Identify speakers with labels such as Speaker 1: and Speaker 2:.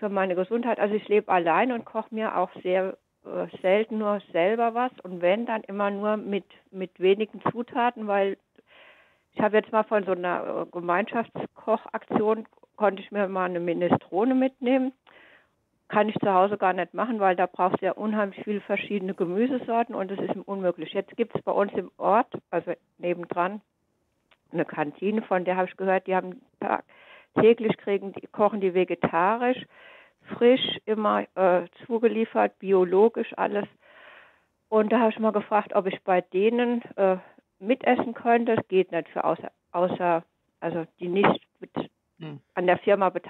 Speaker 1: für meine Gesundheit. Also ich lebe allein und koche mir auch sehr selten nur selber was und wenn, dann immer nur mit wenigen Zutaten, weil ich habe jetzt mal von so einer Gemeinschaftskochaktion, konnte ich mir mal eine Minestrone mitnehmen. Kann ich zu Hause gar nicht machen, weil da brauchst du ja unheimlich viele verschiedene Gemüsesorten und das ist unmöglich. Jetzt gibt es bei uns im Ort, also nebendran, eine Kantine, von der habe ich gehört, die haben täglich kochen die vegetarisch, frisch, immer zugeliefert, biologisch alles. Und da habe ich mal gefragt, ob ich bei denen mitessen könnte. Das geht nicht für außer also die nicht an der Firma beteiligt